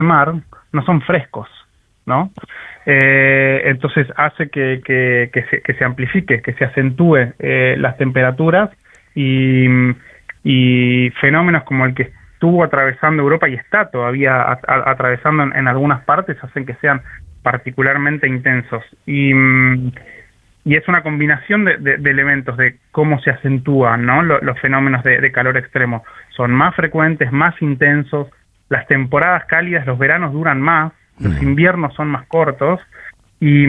mar no son frescos, ¿no? Entonces hace que se amplifique, que se acentúe las temperaturas y fenómenos como el que estuvo atravesando Europa y está todavía atravesando en algunas partes hacen que sean particularmente intensos. Y es una combinación de elementos de cómo se acentúan, ¿no? Los fenómenos de calor extremo. Son más frecuentes, más intensos, las temporadas cálidas, los veranos duran más, los inviernos son más cortos, y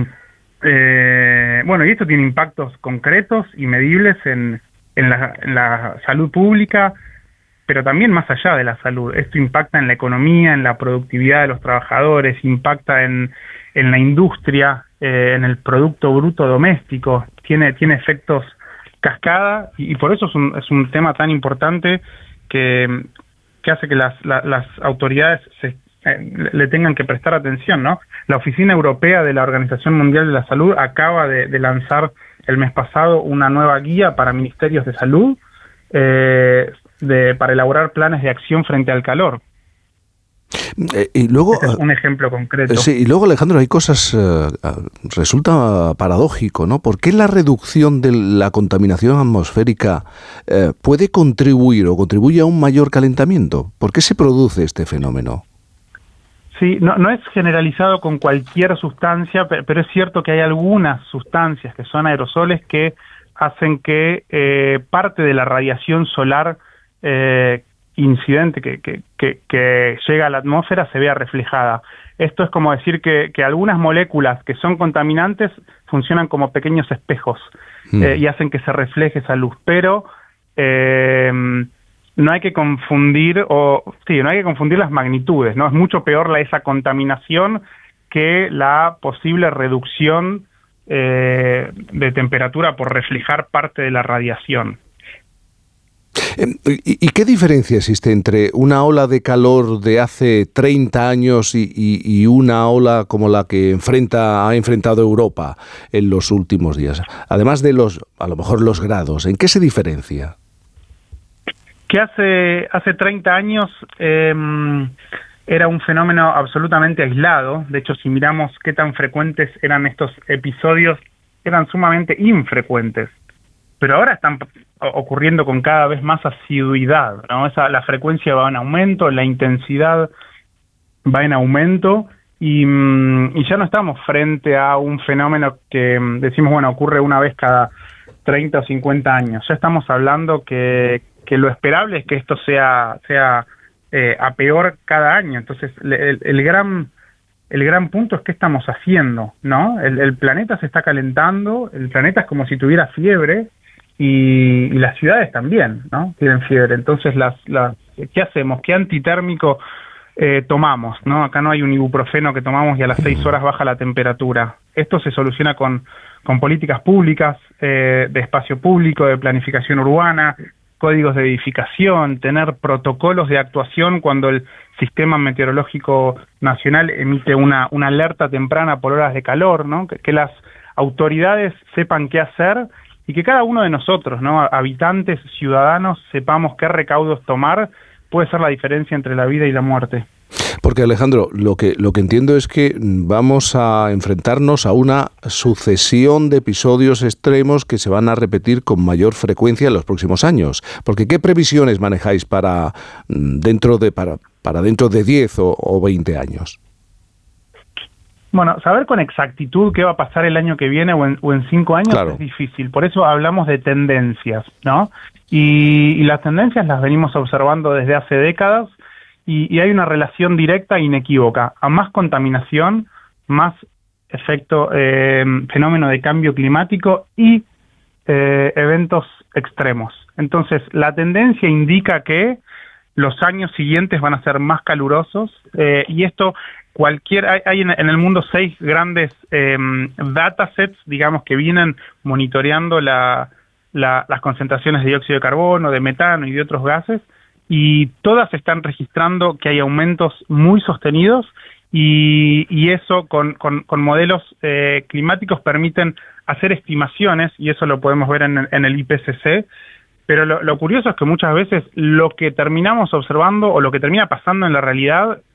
bueno, y esto tiene impactos concretos y medibles en la salud pública, pero también más allá de la salud. Esto impacta en la economía, en la productividad de los trabajadores, impacta en la industria, en el Producto Bruto Doméstico, tiene efectos cascada, y por eso es un tema tan importante que hace que las autoridades le tengan que prestar atención, ¿no? La Oficina Europea de la Organización Mundial de la Salud acaba de lanzar el mes pasado una nueva guía para ministerios de salud para elaborar planes de acción frente al calor. Y luego, este es un ejemplo concreto. Sí, y luego, Alejandro, hay cosas, resulta paradójico, ¿no? ¿Por qué la reducción de la contaminación atmosférica puede contribuir o contribuye a un mayor calentamiento? ¿Por qué se produce este fenómeno? Sí, no es generalizado con cualquier sustancia, pero es cierto que hay algunas sustancias que son aerosoles que hacen que parte de la radiación solar incidente que llega a la atmósfera se vea reflejada. Esto es como decir que algunas moléculas que son contaminantes funcionan como pequeños espejos y hacen que se refleje esa luz, pero no hay que confundir las magnitudes, ¿no? Es mucho peor esa contaminación que la posible reducción de temperatura por reflejar parte de la radiación. ¿Y qué diferencia existe entre una ola de calor de hace 30 años y una ola como la que ha enfrentado Europa en los últimos días? Además de a lo mejor los grados, ¿en qué se diferencia? Que hace 30 años era un fenómeno absolutamente aislado. De hecho, si miramos qué tan frecuentes eran estos episodios, eran sumamente infrecuentes. Pero ahora están ocurriendo con cada vez más asiduidad, ¿no? La frecuencia va en aumento, la intensidad va en aumento, y ya no estamos frente a un fenómeno que decimos, bueno, ocurre una vez cada 30 o 50 años. Ya estamos hablando que lo esperable es que esto sea a peor cada año. Entonces, el gran punto es qué estamos haciendo, ¿no? El planeta se está calentando, el planeta es como si tuviera fiebre, y las ciudades también, ¿no? Tienen fiebre. Entonces, ¿qué hacemos? ¿Qué antitérmico tomamos, ¿no? Acá no hay un ibuprofeno que tomamos y a las 6 horas baja la temperatura. Esto se soluciona con políticas públicas, de espacio público, de planificación urbana, códigos de edificación, tener protocolos de actuación cuando el Sistema Meteorológico Nacional emite una alerta temprana por horas de calor, ¿no? Que las autoridades sepan qué hacer y que cada uno de nosotros, ¿no? Habitantes, ciudadanos, sepamos qué recaudos tomar. Puede ser la diferencia entre la vida y la muerte. Porque, Alejandro, lo que entiendo es que vamos a enfrentarnos a una sucesión de episodios extremos que se van a repetir con mayor frecuencia en los próximos años. Porque, ¿qué previsiones manejáis para dentro de 10 o 20 años? Bueno, saber con exactitud qué va a pasar el año que viene o en 5 años, claro, es difícil. Por eso hablamos de tendencias, ¿no? Y las tendencias las venimos observando desde hace décadas, y hay una relación directa e inequívoca. A más contaminación, más fenómeno de cambio climático y eventos extremos. Entonces, la tendencia indica que los años siguientes van a ser más calurosos, y esto hay en el mundo 6 grandes datasets, digamos, que vienen monitoreando las concentraciones de dióxido de carbono, de metano y de otros gases, y todas están registrando que hay aumentos muy sostenidos, y eso con modelos climáticos permiten hacer estimaciones, y eso lo podemos ver en el IPCC. Pero lo curioso es que muchas veces lo que terminamos observando o lo que termina pasando en la realidad